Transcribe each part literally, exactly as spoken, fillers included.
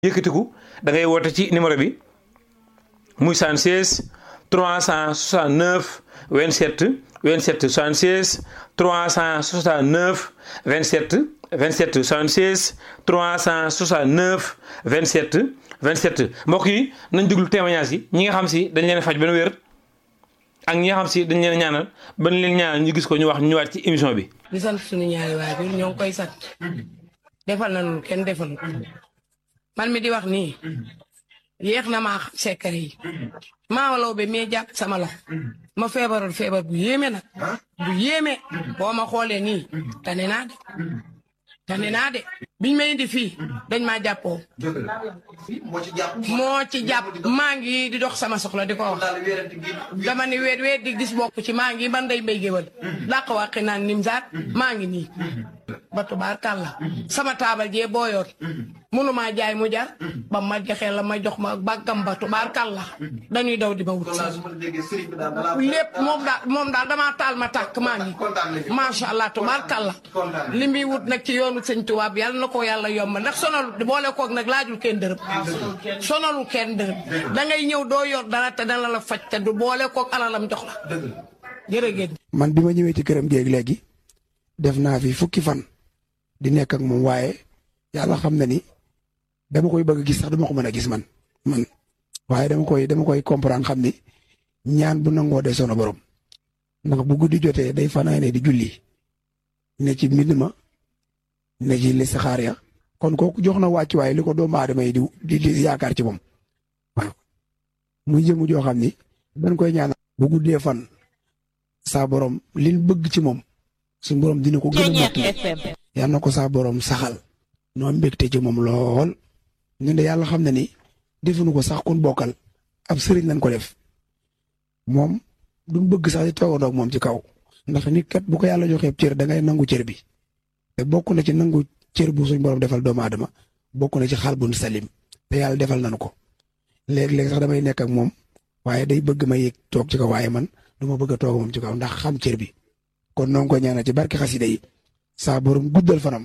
yëkkatiku da ngay woote ci numéro bi muy soixante-seize trois cent soixante-neuf vingt-sept vingt-sept soixante-seize trois cent soixante-neuf vingt-sept vingt-sept soixante-seize trois cent soixante-neuf vingt-sept vingt-sept mbokk yi nañ déglu témoignage yi ñi nga xam si dañ leen faj benn wér ak ñi nga xam si dañ leen ñaanal ban leen ñaanal ñu gis ko ñu wax ñu ñëwaat ci émission bi. di sant suñu ñaari waajur ñoo ngi koy sant defal nañu kenn defal man mi di wax nii yéex na maa xam secret yi maa walaw be mee jàpp sama loxo ma feebaroon feebar bu yéeme nag bu yéeme boo ma xoolee nii tane naa de tane naa de biñ ma indi fii dañ maa jàppoo moo ci jàpp maa ngi di dox sama soxla di ko wax dama ni weet weet di gis bokk ci maa ngi man day mbay géwal dàq wàqi naan nimsaat maa ngi nii ba tubaarkàlla sama taabal jee booyoon mënumaa jaay mu jar ba ma joxee la ma jox ma bàggam ba tubaarkàlla dañuy daw di ma wut lépp moom daal moom daal damaa taal ma tàkk maa ngi macha allah tubaarkàlla li muy wut nag ci yoonu sëñ tubaab yàlla na ko yàlla yomb ndax sonal boole koog nag laajul kenn dërëm sonalul kenn dërëm da ngay ñëw doo yor dara te dana la faj te du boole koog alalam jox la jërëjëf. man bi ma ñëwee ci këram géeg léegi def naa fi fukki fan di nekk ak moom waaye yàlla xam na ni dama koy bëgg a gis sax dama ko mën a gis man man waaye dama koy dama koy comprendre xam ni ñaan bu nangoo de sono borom ndax bu guddi jotee day fanaane di julli ne ci mbind ma ne ci li saxaar ya kon kooku jox na wàcc waaye li ko doomu aadama yi di di yaakaar ci moom waaw muy jëmu joo xam ni dañ koy ñaan bu guddee fan saa borom liñ bëgg ci moom suñ borom dina ko gën a mottali yal na ko saa borom saxal noo mbégte ci moom lool ñun de yàlla xam na ni defuñu ko sax kun bokkal ab sëriñ lañ ko def moom duñ bëgg sax di toogandoo ak moom ci kaw ndax nit kat bu ko yàlla joxee cër da ngay nangu cër bi te bokk na ci nangu cër bu suñ borom defal doomu aadama bokk na ci xal bun salim te yàlla defal nañu ko léeg-léeg sax damay nekk ak moom waaye day bëgg ma yéeg toog ci kaw waaye man du ma bëgg a toog moom ci kaw ndax xam cër bi kon noo ngi ko ñaanal ci barke xasida yi saa borom guddal fanam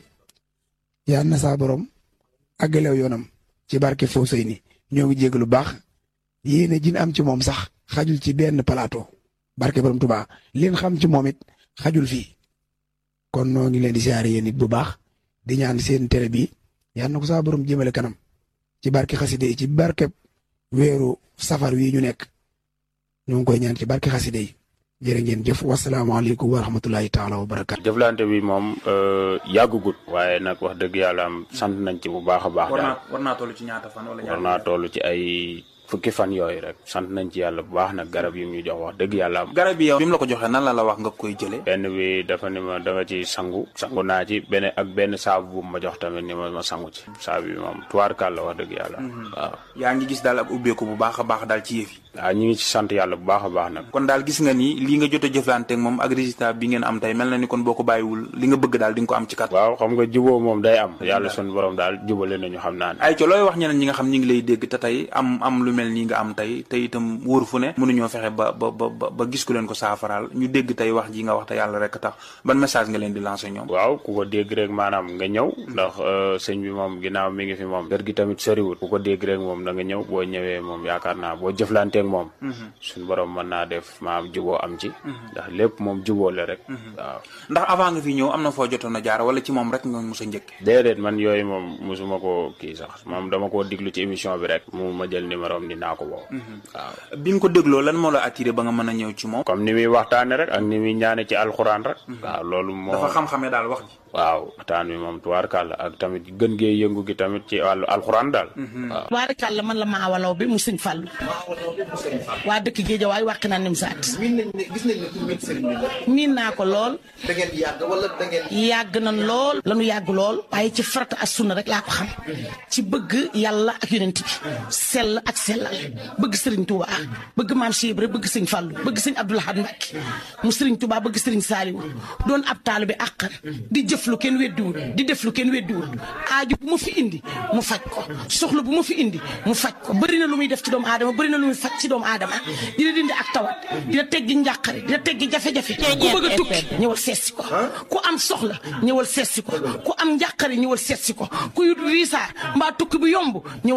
yal na saa borom àggalew yoonam ci barke foo sëy ni ñoo ngi jégg lu baax yéene jin am ci moom sax xajul ci benn plateau barke borom Tuubaa leen xam ci moom it xajul fii kon noo ngi leen di siyaare yéen it bu baax di ñaan seen télé bi yal na ko saa borom jëmale kanam ci barke xasida yi ci barke weeru safar wi ñu nekk ñoo ngi koy ñaan ci barke xasida yi jërë ngeen jëf wasalaamaaleykum wa rahmatulahi taala wa barakaatu. jëflante bi moom yàggugut waaye nag wax dëgg yàlla am sant nañ ci bu baax a baax. war naa war naa toll ci ñaata fan wala war naa toll ci ay fukki fan yooyu rek sant nañ ci yàlla bu baax nag garab yi ñu jox wax dëgg yàlla am. garab yi yow bi mu la ko joxee nan la la wax nga koy jëlee. benn bi dafa ni ma danga ci sangu sangu naa ci benn ak benn saabu bu ma jox tamit ni ma ma sangu ci saabu bi moom tuwaarkaal la wax dëgg yàlla. waaw yaa ngi gis daal ab ubbeeku bu baax a baax daal ci yëf yi. waaw ñu ngi ci sant yàlla bu baax a baax nag. kon daal gis nga ni lii nga jot a jëflanteeg moom ak résultat bi ngeen am tey mel na ni kon boo ko bàyyiwul li nga bëgg daal di nga ko am ci kat. waaw xam nga juboo moom day am yàlla sun borom daal jubale nañu xam naa ne. ay co looy wax ñeneen ñi nga xam ñi ngi lay dégg te tey am am lu mel nii nga am tey te itam wóor fu ne mënuñoo fexe ba ba ba ba gis ku leen ko saafaraal ñu dégg tey wax ji nga wax te yàlla rek tax ban message nga leen di lancer ñoom. waaw ku ko dégg rek maanaam nga ñëw ndax sëñ bi moom ginnaaw mi ngi fi moom kër gi tamit soriwul ku ko dégg rek moom da nga ñëw boo ñëwee moom yaakaar naa boo jëflanteeg moom suñu borom mën naa def maam juboo am ci ndax lépp moom juboo la rek waaw ndax avant nga fi ñëw am na foo jotoon a jaar wala ci moom rek nga mos a njëkk déedéet man yooyu moom mosuma ko kii sax moom dama koo diglu ci émission bi rek mu ma jël numéro am dinaa ko woo waaw bi nga ko dégloo lan moo la attiré ba nga mën a ñëw ci moom comme ni muy waxtaane rek ak ni muy ñaane ci alxuraan rek waaw loolu moo dafa xam-xamee daal wax ji waaw waxtaan wi moom tubaarkàlla ak tamit gën gee yëngu gi tamit ci wàllu alxuraan daal waaw tubaarkàlla man la maa walaw bi mu sëñ Fallu waa dëkk Géejawaay wàq naa nim saat miin naa ko lool da ngeen yàgg wala da ngeen yàgg na lool lanu yàgg lool waaye ci farata ak sunna rek laa ko xam ci bëgg yàlla ak yonent bi sell ak sellal bëgg sëriñ Touba bëgg maam Cheikh Ibra bëgg sëñ Fallu bëgg sëñ Abdou Lahad Mbacké mu sëriñ Touba bëgg sëriñ Saliou doon ab taalibe àqan di jëf def lu kenn weddiwul di def lu kenn weddiwul aaju bu ma fi indi mu faj ko soxla bu ma fi indi mu faj ko bëri na lu muy def ci doomu aadama bëri na lu muy faj ci doomu aadama dina dindi ak tawat dina teggi njàqare dina teggi jafe-jafe ku bëgg a tukki ñëwal seetsi ko ku am soxla ñëwal seetsi ko ku am njàqare ñëwal seetsi ko ku yut visa mbaa tukki bu yomb